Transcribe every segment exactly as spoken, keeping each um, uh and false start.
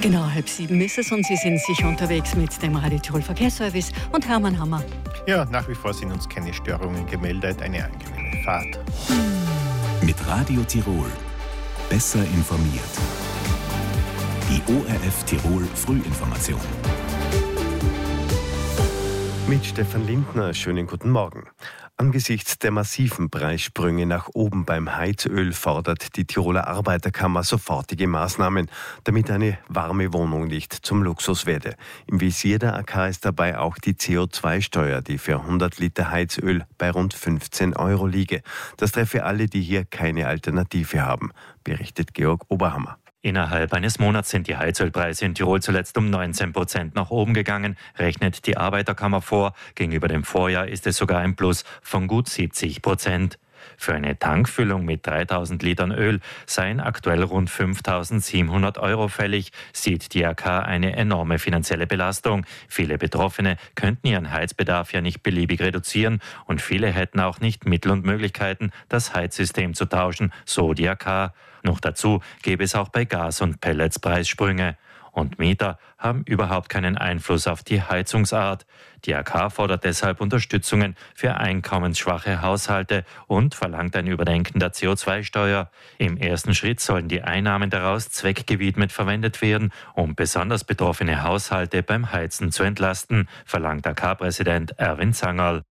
Genau, halb sieben ist es und Sie sind sicher unterwegs mit dem Radio Tirol Verkehrsservice und Hermann Hammer. Ja, nach wie vor sind uns keine Störungen gemeldet. Eine angenehme Fahrt. Mit Radio Tirol. Besser informiert. Die O R F Tirol Frühinformation. Mit Stefan Lindner, schönen guten Morgen. Angesichts der massiven Preissprünge nach oben beim Heizöl fordert die Tiroler Arbeiterkammer sofortige Maßnahmen, damit eine warme Wohnung nicht zum Luxus werde. Im Visier der A K ist dabei auch die C O zwei Steuer, die für hundert Liter Heizöl bei rund fünfzehn Euro liege. Das treffe alle, die hier keine Alternative haben, berichtet Georg Oberhammer. Innerhalb eines Monats sind die Heizölpreise in Tirol zuletzt um neunzehn Prozent nach oben gegangen, rechnet die Arbeiterkammer vor. Gegenüber dem Vorjahr ist es sogar ein Plus von gut siebzig Prozent. Für eine Tankfüllung mit dreitausend Litern Öl seien aktuell rund fünftausendsiebenhundert Euro fällig, sieht die A K eine enorme finanzielle Belastung. Viele Betroffene könnten ihren Heizbedarf ja nicht beliebig reduzieren und viele hätten auch nicht Mittel und Möglichkeiten, das Heizsystem zu tauschen, so die A K. Noch dazu gäbe es auch bei Gas und Pellets Preissprünge. Und Mieter haben überhaupt keinen Einfluss auf die Heizungsart. Die A K fordert deshalb Unterstützungen für einkommensschwache Haushalte und verlangt ein Überdenken der C O zwei Steuer. Im ersten Schritt sollen die Einnahmen daraus zweckgewidmet verwendet werden, um besonders betroffene Haushalte beim Heizen zu entlasten, verlangt A K-Präsident Erwin Zangerl.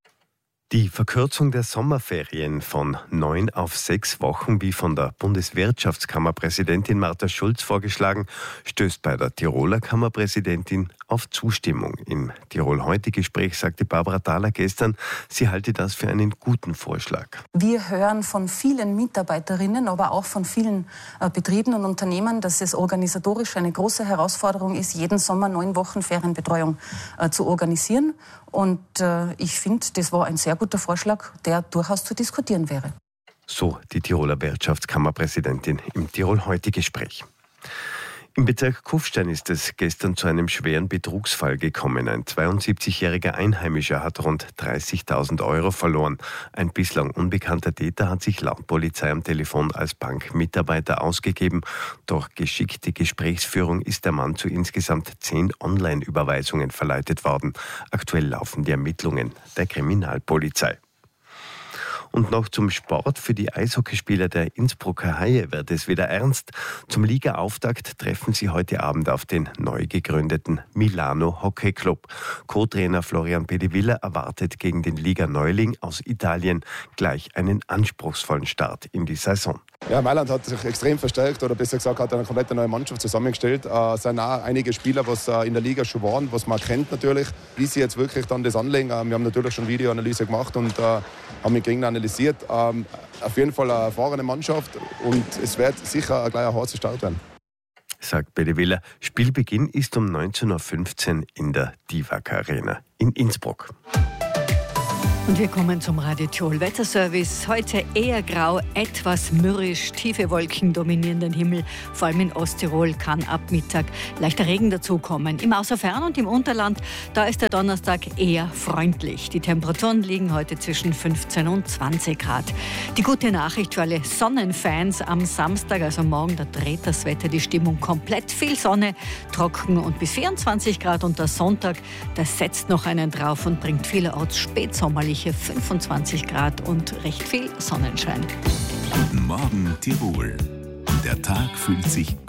Die Verkürzung der Sommerferien von neun auf sechs Wochen, wie von der Bundeswirtschaftskammerpräsidentin Martha Schulz vorgeschlagen, stößt bei der Tiroler Kammerpräsidentin auf Zustimmung. Im Tirol-Heute-Gespräch sagte Barbara Thaler gestern, sie halte das für einen guten Vorschlag. Wir hören von vielen Mitarbeiterinnen, aber auch von vielen äh, Betrieben und Unternehmen, dass es organisatorisch eine große Herausforderung ist, jeden Sommer neun Wochen Ferienbetreuung äh, zu organisieren. Und äh, ich finde, das war ein sehr guter Vorschlag, der durchaus zu diskutieren wäre. So die Tiroler Wirtschaftskammerpräsidentin im Tirol-Heute-Gespräch. Im Bezirk Kufstein ist es gestern zu einem schweren Betrugsfall gekommen. Ein zweiundsiebzigjähriger Einheimischer hat rund dreißigtausend Euro verloren. Ein bislang unbekannter Täter hat sich laut Polizei am Telefon als Bankmitarbeiter ausgegeben. Durch geschickte Gesprächsführung ist der Mann zu insgesamt zehn Online-Überweisungen verleitet worden. Aktuell laufen die Ermittlungen der Kriminalpolizei. Und noch zum Sport. Für die Eishockeyspieler der Innsbrucker Haie wird es wieder ernst. Zum Ligaauftakt treffen sie heute Abend auf den neu gegründeten Milano Hockey Club. Co-Trainer Florian Pedevilla erwartet gegen den Liga-Neuling aus Italien gleich einen anspruchsvollen Start in die Saison. Ja, Mailand hat sich extrem verstärkt, oder besser gesagt hat eine komplett neue Mannschaft zusammengestellt. Es sind auch einige Spieler, die in der Liga schon waren, was man kennt natürlich. Wie sie jetzt wirklich dann das anlegen, wir haben natürlich schon Videoanalyse gemacht und äh, haben den Gegner analysiert. Ähm, auf jeden Fall eine erfahrene Mannschaft und es wird sicher gleich ein harter Start werden. Sagt Pedevilla. Spielbeginn ist um neunzehn Uhr fünfzehn in der Divac Arena in Innsbruck. Und wir kommen zum Radio Tirol Wetterservice. Heute eher grau, etwas mürrisch, tiefe Wolken dominieren den Himmel. Vor allem in Osttirol kann ab Mittag leichter Regen dazukommen. Im Außerfern und im Unterland, da ist der Donnerstag eher freundlich. Die Temperaturen liegen heute zwischen fünfzehn und zwanzig Grad. Die gute Nachricht für alle Sonnenfans am Samstag, also morgen, da dreht das Wetter die Stimmung komplett. Viel Sonne, trocken und bis vierundzwanzig Grad. Und der Sonntag, das setzt noch einen drauf und bringt vielerorts spätsommerlich fünfundzwanzig Grad und recht viel Sonnenschein. Guten Morgen Tirol. Der Tag fühlt sich